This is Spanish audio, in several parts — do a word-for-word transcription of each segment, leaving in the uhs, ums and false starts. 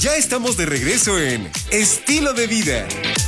Ya estamos de regreso en Estilo de Vida.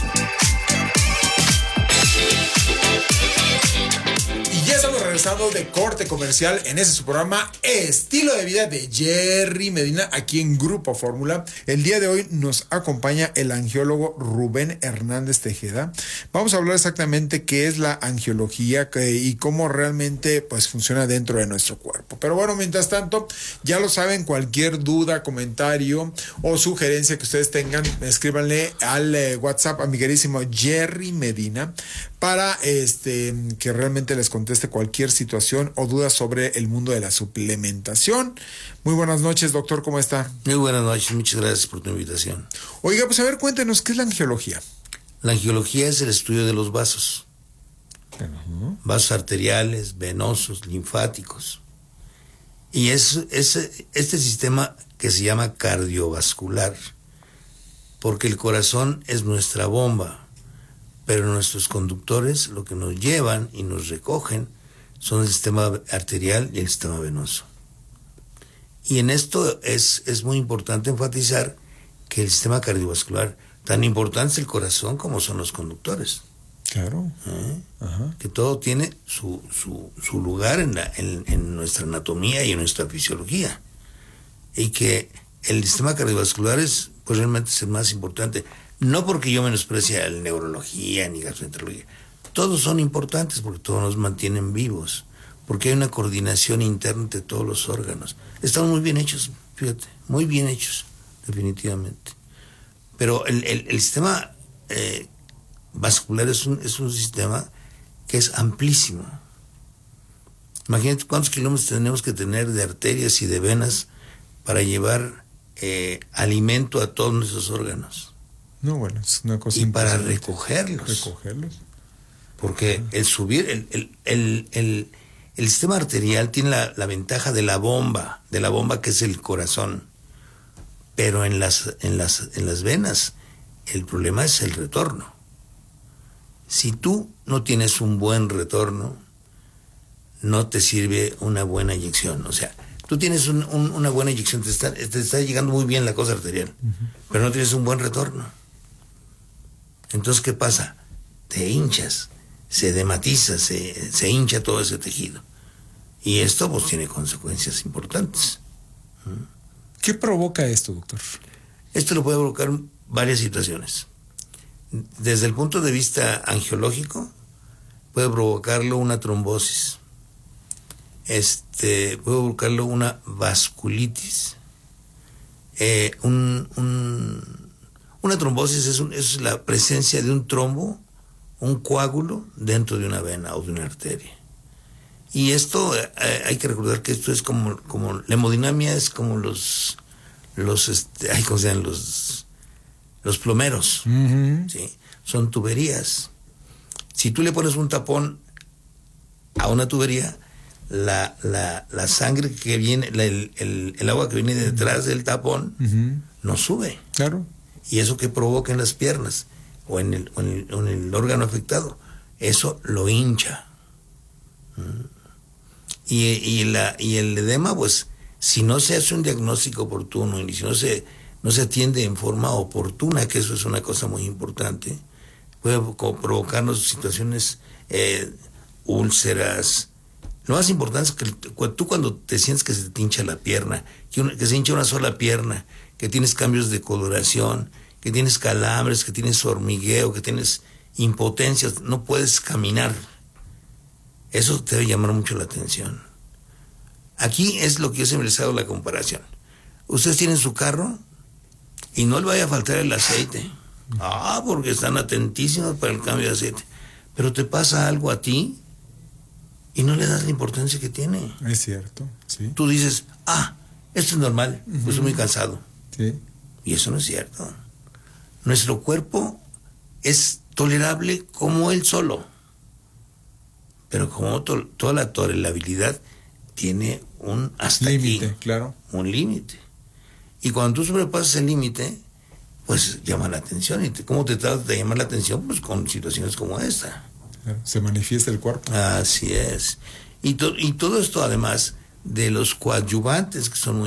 Y ya estamos regresando de corte comercial en ese su programa Estilo de Vida de Jerry Medina, aquí en Grupo Fórmula. El día de hoy nos acompaña el angiólogo Rubén Hernández Tejeda. Vamos a hablar exactamente qué es la angiología y cómo realmente pues funciona dentro de nuestro cuerpo. Pero bueno, mientras tanto, ya lo saben, cualquier duda, comentario o sugerencia que ustedes tengan, escríbanle al eh, WhatsApp a mi queridísimo Jerry Medina para este que realmente les conteste cualquier situación o duda sobre el mundo de la suplementación. Muy buenas noches, doctor, ¿cómo está? Muy buenas noches, muchas gracias por tu invitación. Oiga, pues a ver, cuéntenos, ¿qué es la angiología? La angiología es el estudio de los vasos. Uh-huh. Vasos arteriales, venosos, linfáticos. Y es, es este sistema que se llama cardiovascular, porque el corazón es nuestra bomba, pero nuestros conductores lo que nos llevan y nos recogen son el sistema arterial y el sistema venoso. Y en esto es, es muy importante enfatizar que el sistema cardiovascular, tan importante es el corazón como son los conductores. Claro. ¿Eh? Ajá. Que todo tiene su, su, su lugar en, la, en, en nuestra anatomía y en nuestra fisiología. Y que el sistema cardiovascular es, pues realmente es el más importante. No porque yo menosprecie la neurología ni gastroenterología. Todos son importantes porque todos nos mantienen vivos. Porque hay una coordinación interna entre todos los órganos. Están muy bien hechos, fíjate, muy bien hechos, definitivamente. Pero el, el, el sistema eh, vascular es un, es un sistema que es amplísimo. Imagínate cuántos kilómetros tenemos que tener de arterias y de venas para llevar eh, alimento a todos nuestros órganos. No, bueno, es una cosa y para recogerlos. Recogerlos. Porque uh-huh. el subir, el, el, el, el, el sistema arterial tiene la, la ventaja de la bomba, de la bomba que es el corazón. Pero en las, en las, en las venas, el problema es el retorno. Si tú no tienes un buen retorno, no te sirve una buena inyección. O sea, tú tienes un, un, una buena inyección, te está, te está llegando muy bien la cosa arterial, uh-huh. pero no tienes un buen retorno. Entonces, ¿qué pasa? Te hinchas, se dematiza, se, se hincha todo ese tejido. Y esto pues tiene consecuencias importantes. ¿Qué provoca esto, doctor? Esto lo puede provocar varias situaciones. Desde el punto de vista angiológico, puede provocarlo una trombosis. Este, puede provocarlo una vasculitis. Eh, un... un Una trombosis es, un, es la presencia de un trombo, un coágulo dentro de una vena o de una arteria. Y esto, eh, hay que recordar que esto es como, como la hemodinamia es como los, los, este, ay, ¿cómo se llaman? Los, los plomeros, uh-huh. ¿sí? Son tuberías. Si tú le pones un tapón a una tubería, la, la, la sangre que viene, la, el, el, el agua que viene detrás del tapón, uh-huh. no sube. Claro. Y eso que provoca en las piernas o en el, o en el, o en el órgano afectado, eso lo hincha. ¿Mm? Y, y, la, y el edema, pues, si no se hace un diagnóstico oportuno y si no se, no se atiende en forma oportuna, que eso es una cosa muy importante, puede provocarnos situaciones, eh, úlceras. Lo más importante es que tú cuando te sientes que se te hincha la pierna, que, una, que se hincha una sola pierna, que tienes cambios de coloración, que tienes calambres, que tienes hormigueo, que tienes impotencia, no puedes caminar. Eso te debe llamar mucho la atención. Aquí es lo que yo siempre les hago la comparación. Ustedes tienen su carro y no le vaya a faltar el aceite. Ah, porque están atentísimos para el cambio de aceite. Pero te pasa algo a ti y no le das la importancia que tiene. Es cierto, sí. Tú dices, ah, esto es normal, uh-huh. pues estoy muy cansado. Sí. Y eso no es cierto. Nuestro cuerpo es tolerable como él solo. Pero como to- toda la tolerabilidad tiene un hasta límite, aquí. Claro. Un límite. Y cuando tú sobrepasas el límite, pues llama la atención. ¿Y te, cómo te tratas de llamar la atención? Pues con situaciones como esta. Claro. Se manifiesta el cuerpo. Así es. Y, to- y todo esto además de los coadyuvantes que son muy